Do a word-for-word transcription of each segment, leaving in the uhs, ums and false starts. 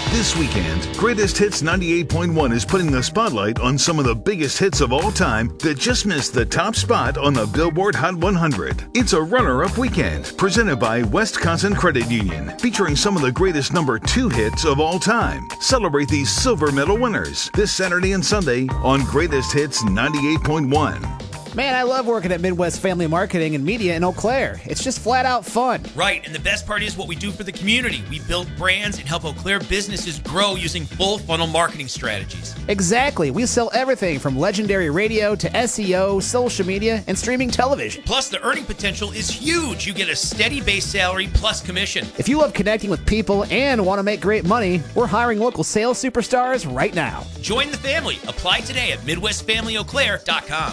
This weekend, Greatest Hits ninety-eight point one is putting the spotlight on some of the biggest hits of all time that just missed the top spot on the Billboard Hot one hundred. It's a runner-up weekend presented by Wisconsin Credit Union, featuring some of the greatest number two hits of all time. Celebrate these silver medal winners this Saturday and Sunday on Greatest Hits ninety-eight point one. Man, I love working at Midwest Family Marketing and Media in Eau Claire. It's just flat out fun. Right, and the best part is what we do for the community. We build brands and help Eau Claire businesses grow using full funnel marketing strategies. Exactly. We sell everything from legendary radio to S E O, social media, and streaming television. Plus, the earning potential is huge. You get a steady base salary plus commission. If you love connecting with people and want to make great money, we're hiring local sales superstars right now. Join the family. Apply today at midwest family eau claire dot com.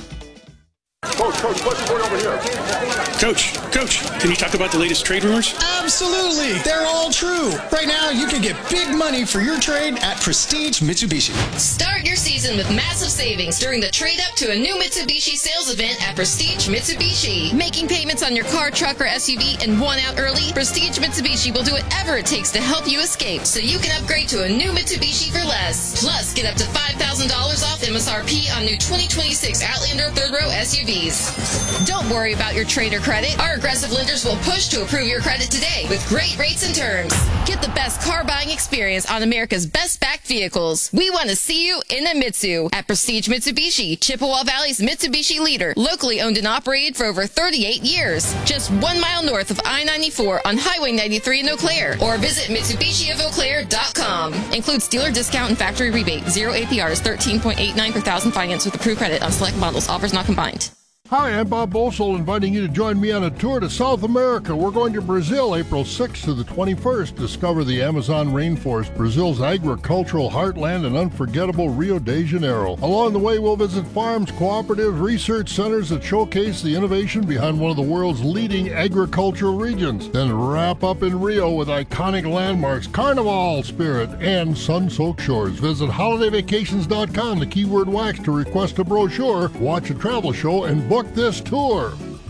Coach, Coach, what's going over here? Coach, Coach, can you talk about the latest trade rumors? Absolutely. They're all true. Right now, you can get big money for your trade at Prestige Mitsubishi. Start your season with massive savings during the trade up to a new Mitsubishi sales event at Prestige Mitsubishi. Making payments on your car, truck, or S U V and one out early, Prestige Mitsubishi will do whatever it takes to help you escape so you can upgrade to a new Mitsubishi for less. Plus, get up to five thousand dollars off M S R P on new twenty twenty-six Outlander third row S U Vs. Don't worry about your trade or credit. Our aggressive lenders will push to approve your credit today with great rates and terms. Get the best car buying experience on America's best backed vehicles. We want to see you in a Mitsu at Prestige Mitsubishi, Chippewa Valley's Mitsubishi leader, locally owned and operated for over thirty-eight years. Just one mile north of I ninety-four on Highway ninety-three in Eau Claire, or visit Mitsubishi of Eau Claire dot com. Includes dealer discount and factory rebate. Zero A P Rs, thirteen point eight nine per thousand finance with approved credit on select models. Offers not combined. Hi, I'm Bob Bosel, inviting you to join me on a tour to South America. We're going to Brazil April sixth to the twenty-first. Discover the Amazon rainforest, Brazil's agricultural heartland, and unforgettable Rio de Janeiro. Along the way, we'll visit farms, cooperatives, research centers that showcase the innovation behind one of the world's leading agricultural regions. Then wrap up in Rio with iconic landmarks, Carnival spirit, and sun-soaked shores. Visit holiday vacations dot com, the keyword wax, to request a brochure, watch a travel show, and book Book this tour.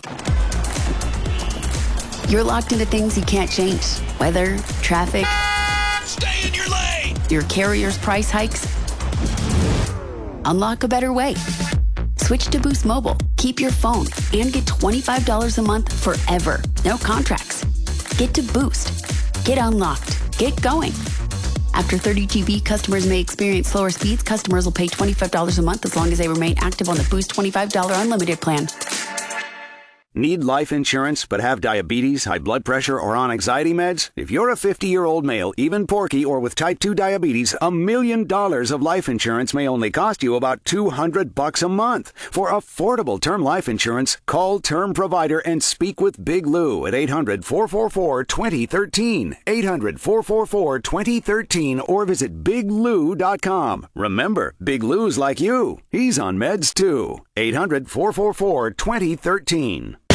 You're locked into things you can't change. Weather, traffic. Stay in your lane! Your carrier's price hikes. Unlock a better way. Switch to Boost Mobile. Keep your phone and get twenty-five dollars a month forever. No contracts. Get to Boost. Get unlocked. Get going. After thirty G B, customers may experience slower speeds. Customers will pay twenty-five dollars a month as long as they remain active on the Boost twenty-five dollars unlimited plan. Need life insurance but have diabetes, high blood pressure, or on anxiety meds? If you're a fifty-year-old male, even porky, or with type two diabetes, a million dollars of life insurance may only cost you about two hundred bucks a month. For affordable term life insurance, call Term Provider and speak with Big Lou at eight hundred, four four four, two zero one three, eight hundred, four four four, two zero one three, or visit big lou dot com. Remember, Big Lou's like you. He's on meds too. eight hundred, four four four, two zero one three.